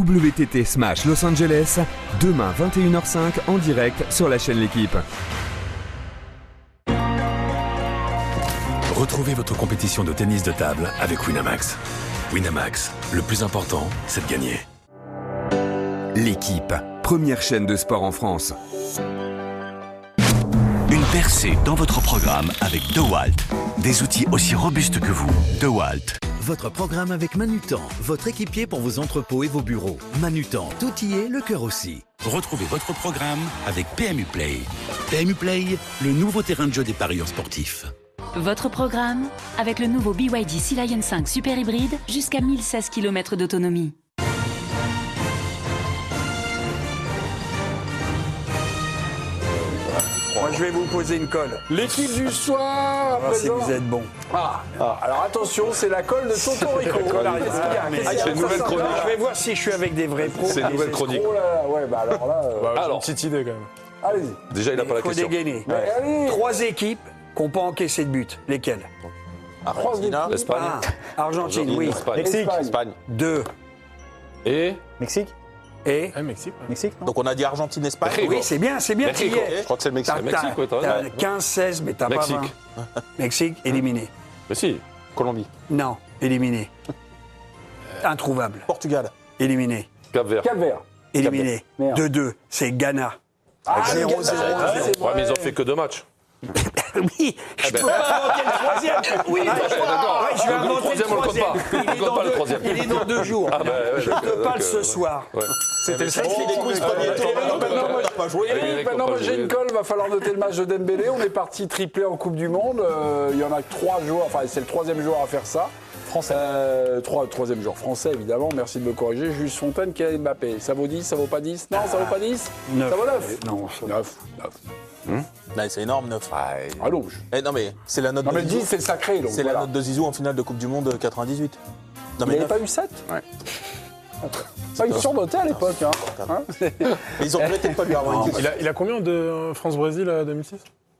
WTT Smash Los Angeles, demain 21h05 en direct sur la chaîne L'Équipe. Retrouvez votre compétition de tennis de table avec Winamax. Winamax, le plus important, c'est de gagner. L'Équipe, première chaîne de sport en France. Une percée dans votre programme avec DeWalt. Des outils aussi robustes que vous. DeWalt. Votre programme avec Manutan, votre équipier pour vos entrepôts et vos bureaux. Manutan, tout y est, le cœur aussi. Retrouvez votre programme avec PMU Play. PMU Play, le nouveau terrain de jeu des parieurs sportifs. Votre programme avec le nouveau BYD Sea Lion 5 Super Hybride jusqu'à 1016 km d'autonomie. Moi, je vais vous poser une colle. L'équipe du soir, à Si présent. vous êtes bon. Alors attention, c'est la colle de Tonton Rico. C'est une nouvelle chronique. Je vais voir si je suis avec des vrais pros. C'est une nouvelle chronique. Oh là là, ouais, bah alors là. Alors, Une petite idée quand même. Allez-y. déjà, il n'a pas la Il faut question. dégainer. Allez. 3 équipes qui n'ont pas encaissé de but. Lesquelles? Argentina, L'Espagne. Argentine, oui. Espagne. Espagne. 2. Et Mexique Et Mexique. Ouais. Mexique, non? Donc on a dit Argentine-Espagne. oui, c'est bien, tu y es. Je crois que c'est le Mexique. T'as Mexique, ouais, t'as raison. 15-16, mais t'as Mexique. pas 20. Mexique, éliminé. Mais si, Colombie. Non, éliminé. Introuvable. Portugal. Éliminé. Cap-Vert. Cap-Vert. Éliminé. Merde. 2-2, c'est Ghana. Ah, 0-0. Ouais, mais ils ont fait que 2 matchs. Oui, je peux pas inventer le troisième. Oui, d'accord. je vais Donc, le inventer troisième, on le compte pas. On le compte pas, le troisième. Il est dans 2 jours. Ah, bah, ouais, Je te parle ce soir. Ouais. C'était le Maintenant, moi j'ai une colle, va falloir noter le match de Dembélé. On est parti triplé en Coupe du Monde. Il y en a que 3 joueurs, enfin c'est le 3e joueur à faire ça. Français. 3e joueur français évidemment, merci de me corriger. Juste Fontaine qui a Mbappé. Ça vaut 10, ça vaut pas 10? Non, ça vaut pas 10? 9. Ça vaut 9? Non, 9. C'est énorme, 9. Ah non, Non mais c'est la note non de mais 10 Zizou. c'est sacré. Donc C'est voilà. la note de Zizou en finale de Coupe du Monde 98. Non Il mais n'avait 9. pas eu 7? Ouais. Ça, il surnotait à l'époque. Hein. Mais ils ont peut-être pas lui avoir une Il a combien de France-Brésil 2006?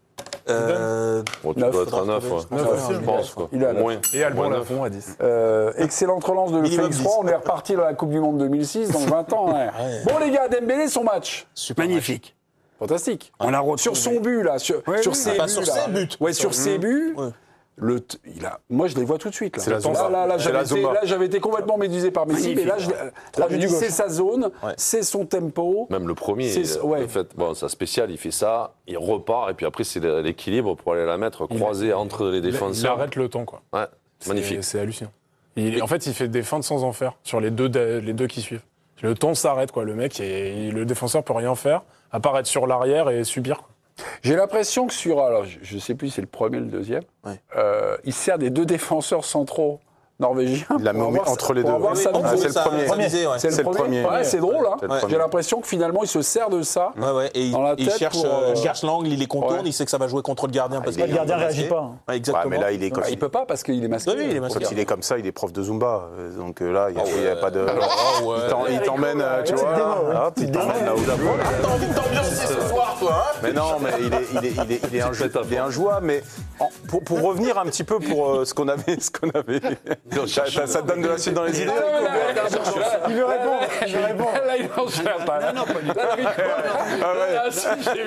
Bon, tu dois être à 9, ouais. 9 aussi, je pense. Quoi. Il est à Au neuf. moins. Et Albon Moins Lafont à 10. Excellente relance de Minimum Félix 10. Roy. On est reparti dans la Coupe du Monde 2006, dans 20 ans. Ouais. Bon les gars, Dembélé, son match. Super magnifique. Fantastique. On a Sur son but, là. Sur ses buts. sur là. ses buts. Ouais, sur ses buts. Ouais. Moi, je les vois tout de suite. Là. C'est la Zumba. Là, C'est la Zumba. j'avais été complètement médusé par Messi, mais là, je me dis, c'est sa zone, c'est son tempo. Même le premier, ouais. en fait, bon, sa spéciale, il fait ça, il repart, et puis après, c'est l'équilibre pour aller la mettre croisée entre les Il défenseurs. arrête le temps, quoi. Ouais, magnifique. C'est hallucinant. En fait, il fait des feintes sans en faire sur les deux qui suivent. Le temps s'arrête, quoi. Le mec, le défenseur peut rien faire, à part être sur l'arrière et subir, quoi. J'ai l'impression que alors je sais plus, c'est le premier ou le deuxième, il sert des 2 défenseurs centraux norvégiens. Il l'a mis entre les deux. C'est le premier. C'est le premier. Ouais, c'est drôle. Hein. Ouais. J'ai l'impression que finalement, il se sert de ça. Et Dans la il tête cherche, cherche l'angle, il les contourne, il sait que ça va jouer contre le gardien. Parce que Le gardien ne réagit pas. Ouais, exactement. mais là, il est Il peut pas parce qu'il est masqué. Oui, il est masqué. Quand il est comme ça, il est prof de Zumba. Donc là, il n'y a pas de. Il t'emmène, tu vois. Hop, il t'emmène là où d'abord. T'as envie de t'ambiancer ce soir, toi, hein? Mais non, mais il est injouable. Mais pour revenir un petit peu pour ce qu'on avait. Ça te donne de la suite dans les idées? Il veut répondre. Il veut répondre. Là, il en cherche pas. Non, pas du tout. Ah, si, j'ai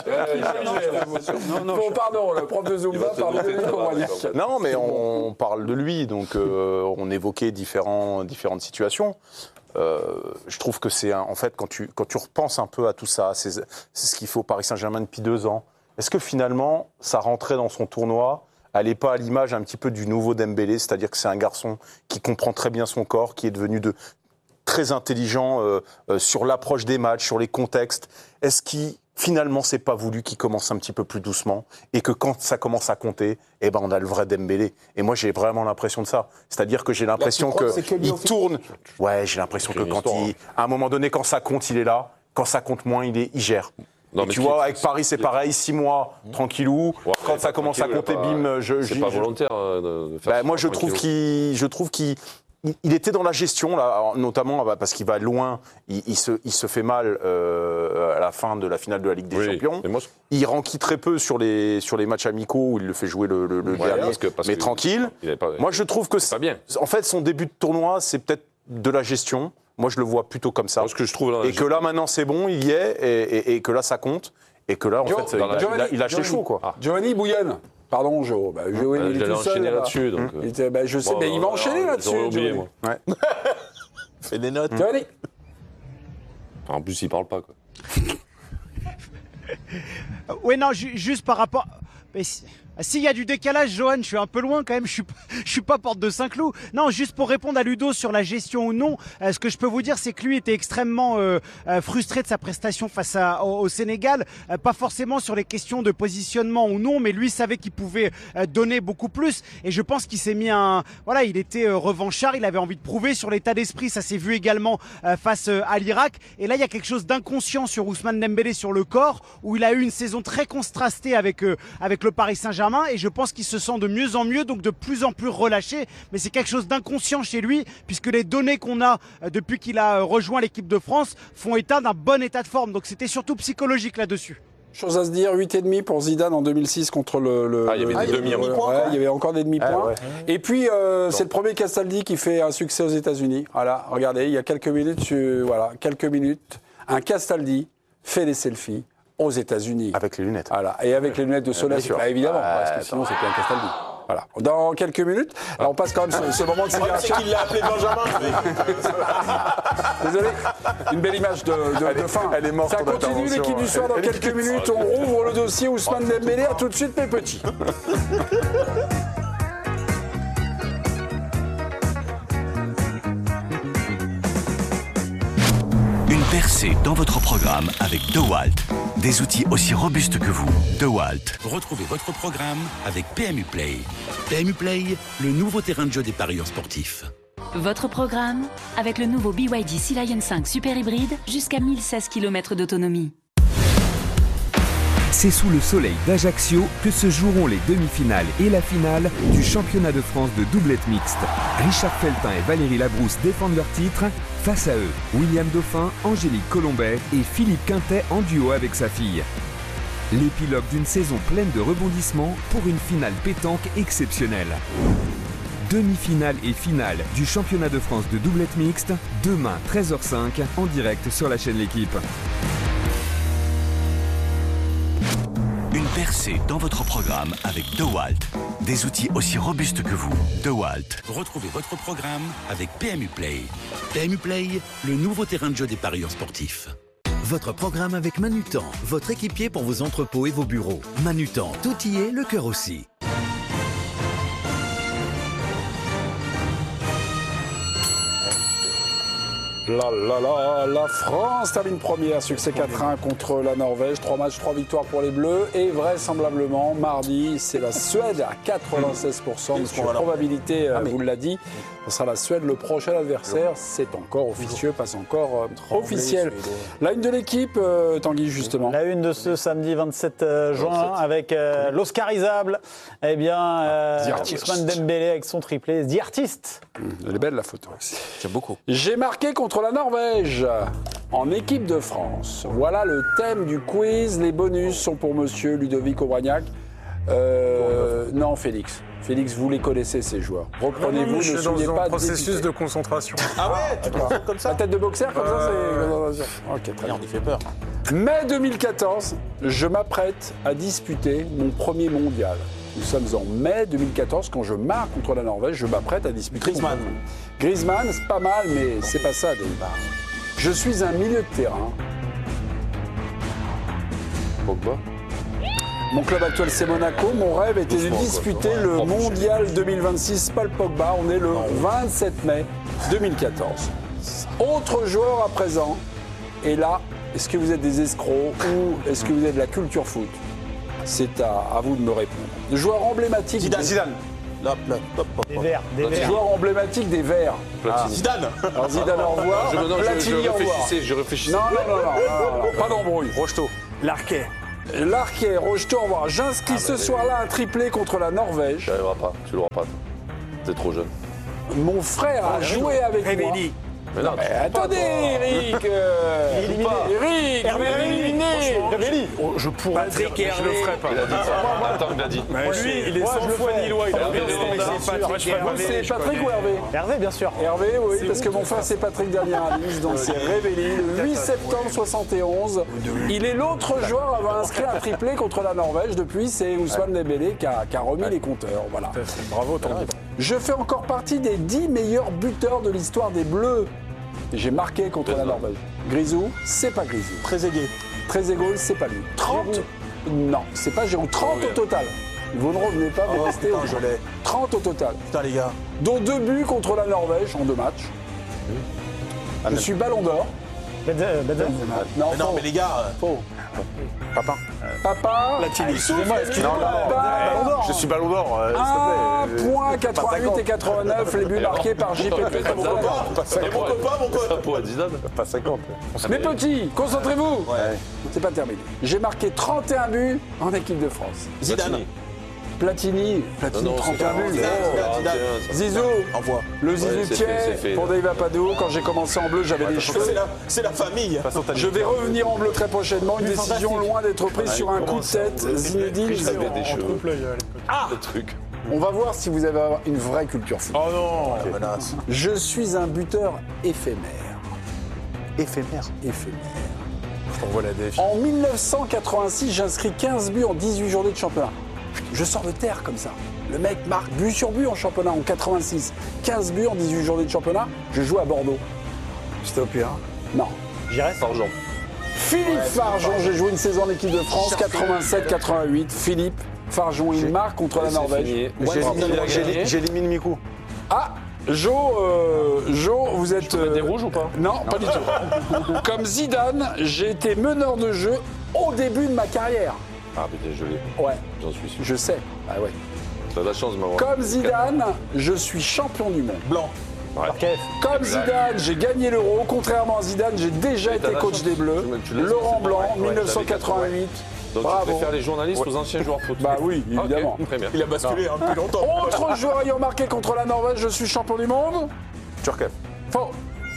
vu. Bon, pardon, le prof de Zumba, pardon. Non, mais on parle de lui, donc on évoquait différentes situations. Je trouve que c'est en fait quand tu repenses un peu à tout ça, c'est ce qu'il fait au Paris Saint-Germain depuis 2 ans. Est-ce que finalement ça rentrait dans son tournoi? Elle n'est pas à l'image un petit peu du nouveau Dembélé, c'est-à-dire que c'est un garçon qui comprend très bien son corps, qui est devenu très intelligent sur l'approche des matchs, sur les contextes. Est-ce qu'il finalement c'est pas voulu qu'il commence un petit peu plus doucement et que quand ça commence à compter, on a le vrai Dembélé. Et moi j'ai vraiment l'impression de ça. C'est-à-dire que j'ai l'impression qu'il tourne. Ouais, j'ai l'impression que à un moment donné quand ça compte, il est là. Quand ça compte moins, il gère. Non, tu vois, avec Paris, c'est pareil, 6 mois, tranquillou. Ouais, quand ça commence à compter, bim, c'est pas volontaire de faire moi, je trouve qu'il était dans la gestion, là, notamment parce qu'il va loin, il se fait mal à la fin de la finale de la Ligue des Champions. Il renquille très peu sur les matchs amicaux où il le fait jouer le dernier, mais tranquille. Moi, je trouve que, en fait, son début de tournoi, c'est peut-être de la gestion. Moi, je le vois plutôt comme ça. Ce que je trouve et que là, maintenant, c'est bon, il y est, et que là, ça compte. Et que là, en fait, il a acheté chaud, quoi. Giovanni Bouillonne. Pardon, Jo. Giovanni, il est tout seul. Enchaîner là-dessus. Donc, je sais, mais il va enchaîner là-dessus. J'aurais oublié, moi. Ouais. Fais des notes. Giovanni. En plus, il parle pas, quoi. Ouais, non, juste par rapport. Mais s'il y a du décalage, Johan, je suis un peu loin quand même, je suis pas porte de Saint-Cloud. Non, juste pour répondre à Ludo sur la gestion ou non, ce que je peux vous dire, c'est que lui était extrêmement frustré de sa prestation face au Sénégal. Pas forcément sur les questions de positionnement ou non, mais lui savait qu'il pouvait donner beaucoup plus. Et je pense qu'il s'est mis voilà, il était revanchard, il avait envie de prouver sur l'état d'esprit. Ça s'est vu également face à l'Irak. Et là, il y a quelque chose d'inconscient sur Ousmane Dembélé sur le corps, où il a eu une saison très contrastée avec le Paris Saint-Germain. Et je pense qu'il se sent de mieux en mieux, donc de plus en plus relâché. Mais c'est quelque chose d'inconscient chez lui, puisque les données qu'on a depuis qu'il a rejoint l'équipe de France font état d'un bon état de forme. Donc c'était surtout psychologique là-dessus. Chose à se dire, 8,5 pour Zidane en 2006 contre le... il y avait des demi-points. Ouais, il y avait encore des demi-points. Ouais. Et puis, c'est le premier Castaldi qui fait un succès aux États-Unis. Voilà, regardez, il y a quelques minutes, un Castaldi fait des selfies aux États-Unis. Avec les lunettes. Voilà. Et avec les lunettes de soleil, évidemment, parce que sinon c'était un Castaldi. Voilà. Dans quelques minutes, alors on passe quand même ce moment de sidération. C'est qu'il l'a appelé Benjamin. Désolé, une belle image de fin. Elle est morte. Ça continue, l'équipe du soir dans quelques minutes. On rouvre le dossier Ousmane Dembélé. À tout de suite, mes petits. Percée dans votre programme avec DeWalt. Des outils aussi robustes que vous. DeWalt. Retrouvez votre programme avec PMU Play. PMU Play, le nouveau terrain de jeu des parieurs sportifs. Votre programme avec le nouveau BYD Sea Lion 5 Super Hybride jusqu'à 1016 km d'autonomie. C'est sous le soleil d'Ajaccio que se joueront les demi-finales et la finale du championnat de France de doublette mixte. Richard Feltin et Valérie Labrousse défendent leur titre. Face à eux, William Dauphin, Angélique Colombet et Philippe Quintet en duo avec sa fille. L'épilogue d'une saison pleine de rebondissements pour une finale pétanque exceptionnelle. Demi-finale et finale du championnat de France de doublette mixte, demain 13h05 en direct sur la chaîne L'Équipe. Une percée dans votre programme avec DeWalt. Des outils aussi robustes que vous. DeWalt. Retrouvez votre programme avec PMU Play. PMU Play, le nouveau terrain de jeu des parieurs sportifs. Votre programme avec Manutan, votre équipier pour vos entrepôts et vos bureaux. Manutan, tout y est, le cœur aussi. La France termine première, succès 4-1 contre la Norvège, 3 matchs, 3 victoires pour les Bleus et vraisemblablement mardi c'est la Suède à 96% de probabilité, vous l'a dit, ce sera la Suède le prochain adversaire, c'est encore officieux, pas encore officiel. La une de l'équipe, Tanguy justement. La une de ce samedi 27 juin avec l'Oscarisable, eh bien Ousmane Dembélé avec son triplé, The Artist. Elle est belle la photo. J'aime beaucoup. J'ai marqué contre la Norvège en équipe de France. Voilà le thème du quiz. Les bonus sont pour monsieur Ludovic Aubragnac. Non, Félix. Félix, vous les connaissez ces joueurs. Reprenez-vous, ne soyez pas processus de concentration. Ah ouais, tu penses comme ça? La tête de boxeur comme ça, c'est... Ok, très bien. On y fait peur. Mai 2014, je m'apprête à disputer mon premier mondial. Nous sommes en mai 2014, quand je marque contre la Norvège, je m'apprête à disputer... Griezmann, c'est pas mal, mais c'est pas ça, David. Je suis un milieu de terrain. Pogba. Mon club actuel, c'est Monaco. Mon rêve était de disputer le mondial 2026. Paul Pogba, on est le 27 mai 2014. Autre joueur à présent. Et là, est-ce que vous êtes des escrocs ou est-ce que vous êtes de la culture foot? C'est à vous de me répondre. Le joueur emblématique... Zidane. Des Verts. Joueur emblématique des Verts. Zidane. Alors Zidane, au revoir. Platini, au revoir. Je réfléchissais. Non, pas d'embrouille. Rocheteau. Larquet. Larquet, Rocheteau, au revoir. J'inscris ce soir-là un triplé contre la Norvège. Tu n'arriveras pas, tu l'auras pas. T'es trop jeune. Mon frère a joué avec moi. Mais non, Mais attendez, Eric Eric Hervé éliminé Révéli. Je pourrais Patrick dire, mais je le Hervé. ferai pas. Il a dit ça. Attends, il a dit. Lui, il est 100 fois Lillois. Il a Hervé, bien c'est standard. Patrick Moi, je ferais Vous, pas. c'est Patrick ou Hervé Hervé, bien sûr. Hervé, oui, parce que mon frère c'est Patrick dernier indice, donc c'est Révéli, le 8 septembre 71. Il est l'autre joueur à avoir inscrit un triplé contre la Norvège. Depuis, c'est Ousmane Dembélé qui a remis les compteurs. Voilà. Bravo, Tanguy. Je fais encore partie des 10 meilleurs buteurs de l'histoire des Bleus. J'ai marqué contre la Norvège. Grisou, c'est pas Grisou. Très aigué. Très égoïste, c'est pas lui. 30 Non, c'est pas Giroud. 30 au total. Vous ne revenez pas, vous restez au je l'ai. 30 au total. Putain, les gars. Dont 2 buts contre la Norvège en 2 matchs. Je suis ballon d'or. Non, Mais non, mais les gars. faux. Papin. Papa. Excusez-moi, Je suis ballon d'or, s'il te plaît. 1,88 et 89, les buts marqués par JP. Mon copain, mon pote. Ça pour Zidane. Pas 50. Mes petits, concentrez-vous. C'est pas terminé. J'ai marqué 31 buts en équipe de France. Zidane. Platini, 31 buts. Zidane. Zizou, Envoie. le Zizou c'est Thier fait, c'est fait. pour Dave Apadou. Quand j'ai commencé en bleu, j'avais les cheveux. C'est la famille. Je vais revenir en bleu très prochainement. Une décision loin d'être prise sur un coup de tête. Zinedine avait Zidane. des cheveux. Trompe l'œil, à l'époque. Le truc. On va voir si vous avez une vraie culture foot. Oh non. Menace. Je suis un buteur éphémère. Éphémère. Éphémère. Je t'envoie la défi. En 1986, j'inscris 15 buts en 18 journées de championnat. Je sors de terre comme ça. Le mec marque but sur but en championnat en 86. 15 buts en 18 journées de championnat. Je joue à Bordeaux. Stop, hein. Non. Fargeon. Philippe Fargeon, j'ai joué une saison en équipe de France, 87-88. Philippe Fargeon, il marque contre la Norvège. J'élimine Mikou. Ah, Jo, vous êtes... Des rouges ou pas? Non, pas du tout. Comme Zidane, j'ai été meneur de jeu au début de ma carrière. Ah, putain, je l'ai. Ouais, J'en suis sûr. je sais. Ah ouais. T'as de la chance de m'avoir. Comme Zidane, je suis champion du monde. Blanc. Comme Zidane, j'ai gagné l'Euro. Contrairement à Zidane, j'ai déjà été coach des Bleus. Laurent Blanc, 1988. Donc Bravo. tu préfères les journalistes aux anciens joueurs de foot? Bah oui, évidemment. Ok, très bien. Il a basculé depuis longtemps. Autre joueur ayant marqué contre la Norvège, je suis champion du monde. Turquet. Faux.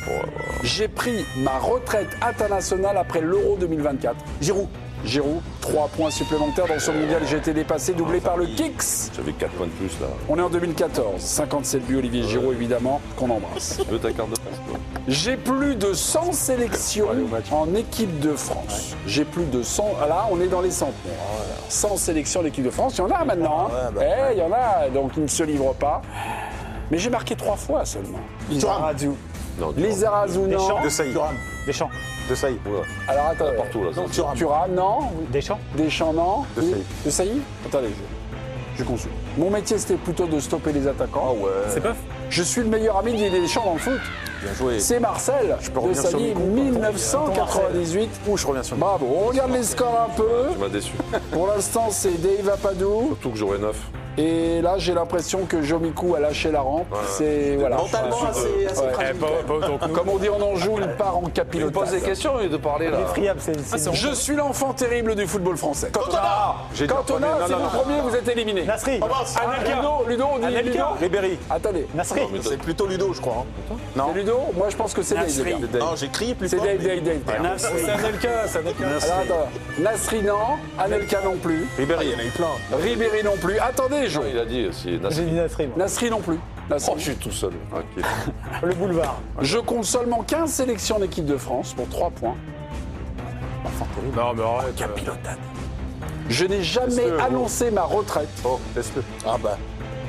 J'ai pris ma retraite internationale après l'Euro 2024. Giroud, 3 points supplémentaires dans ce mondial. J'ai été dépassé, doublé par le Kicks. J'avais 4 points de plus là. On est en 2014. 57 buts, Olivier Giroud, évidemment, qu'on embrasse. Tu veux ta carte de presse, toi? J'ai plus de 100 sélections en équipe de France. J'ai plus de 100. Là, on est dans les centenaires. 100 sélections en équipe de France. Il y en a maintenant. Hein. Il y en a, donc ils ne se livrent pas. Mais j'ai marqué 3 fois seulement. Lizarazu. Lizarazu, non. De Saïd. Deschamps. De Saïd. Alors attends. Partout là. ça. Thuram, non. Deschamps. Deschamps, non. De Saïd. De Saïd. Attendez, je consulte. Mon métier, c'était plutôt de stopper les attaquants. Ah ouais. C'est pas. Je suis le meilleur ami de Didier Deschamps dans le foot. Bien joué. C'est Marcel peux de revenir sur Sailly, Nico. 1998. Ouh, je reviens sur Bravo, on regarde les scores un peu. Tu m'as déçu. Pour l'instant, c'est Dave Apadou. Surtout que j'aurais 9. Et là, j'ai l'impression que Jomikou a lâché la rampe. C'est voilà. Mentalement assez Ouais. fragile. Pas autant que nous. Comme on dit en Anjou, il part en Il me capilotade. pose des questions au lieu de parler là. Friable, c'est Je suis l'enfant terrible du football français. Cantona. Cantona, c'est le premier, vous êtes éliminé. Nasri. Ludo, on dit Ludo. Ribéry. Attendez, Nasri. C'est plutôt Ludo, je crois. c'est Ludo. Moi, je pense que c'est Dave. les gars. Non, j'ai crié plus C'est fort. Dave. C'est Anelka. Alors, attends. Nasri, non. Anelka non plus. Ribéry. Il y en a eu plein. Ribéry non plus. Attendez, Jo. Il a dit c'est J'ai Nasri. dit Nasri, moi. Nasri non plus. Nasri. Oh, je suis tout seul. Tranquille. Le boulevard. Je compte seulement 15 sélections en équipe de France pour 3 points. Non, mais arrête. Je n'ai jamais annoncé ma retraite. Oh, laisse-le. Ah bah.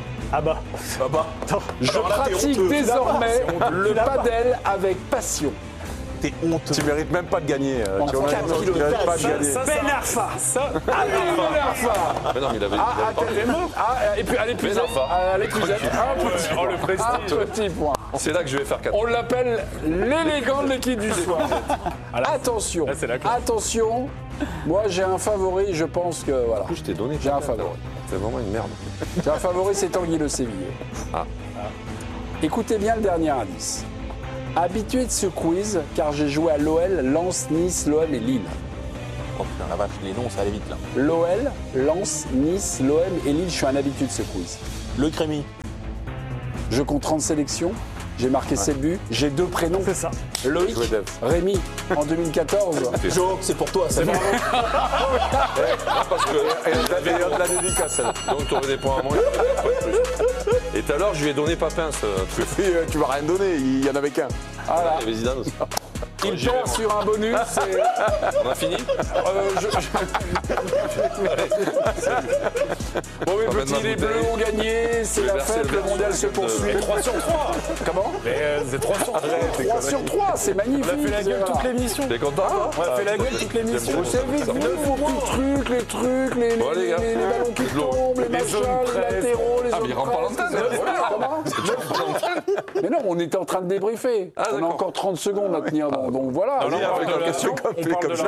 Je Alors là, t'es pratique honteux. désormais le Tu l'as pas. padel avec passion. T'es honteux. Tu mérites même pas de gagner. Tu vois, 4 tu mérites pas de gagner. Ben Arfa. Mais non, mais il avait pas Et puis allez plus allez plus Oh, le prestige. un petit point. C'est là que je vais faire 4. On l'appelle l'élégant de l'équipe du soir. Attention, Là, c'est la classe. attention. Moi j'ai un favori, je pense que voilà. Je t'ai donné. J'ai un favori. C'est vraiment une merde. J'ai un favori, c'est Tanguy Le Sévillé. Ah. Écoutez bien le dernier indice. Habitué de ce quiz, car j'ai joué à l'OL, Lens, Nice, l'OM et Lille. Oh putain, la vache, les noms, ça allait vite là. L'OL, Lens, Nice, l'OM et Lille, je suis un habitué de ce quiz. Le Crémy. Je compte 30 sélections. J'ai marqué 7 buts. J'ai 2 prénoms. C'est ça. Loïc, Rémi, en 2014. Jo, c'est pour toi, c'est bon. Parce que de la dédicace. donc tu aurais des points à moi. Et tout à l'heure, je lui ai donné Papin ce truc. Tu vas rien donner, il y en avait qu'un. Voilà. Il y avait Zidane aussi. Il perd sur un bonus. On a fini Bon, mes Pas petits, mettre ma les bleus bouteille. ont gagné. C'est Je vais la verser fête, le le verre mondial sur se la gueule de- poursuit. 3 sur 3. Comment Mais c'est 3 sur 3. 3 sur 3, c'est magnifique. On a fait la gueule toute l'émission. T'es content On a fait la gueule toute l'émission. Vous savez, vous, vos petits trucs, les Bon, les gars. ballons qui De l'eau. tombent, les machins, zones les presse. latéraux, les Ah, mais il zones rentre pas presse, l'antenne, les zones- voilà. Comment Mais non, on était en train de débriefer. Ah, On a d'accord. encore 30 secondes à tenir, donc voilà. Non, on parle de la question, on parle de la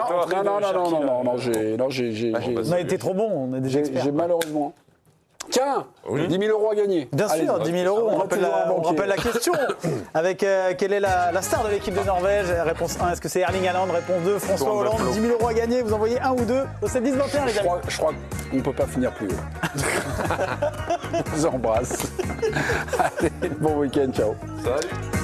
On a été trop bon, on est déjà experts. j'ai malheureusement. Tiens, 10 000 euros à gagner. Bien sûr, 10 000 euros, on rappelle la question. Avec quelle est la star de l'équipe de Norvège? Réponse 1, est-ce que c'est Erling Haaland? Réponse 2, François Hollande. 10 000 euros à gagner, vous envoyez 1 ou 2 au 7 10 21 les amis. Je crois qu'on ne peut pas finir plus haut. Je vous embrasse. Allez, bon week-end, ciao. Salut.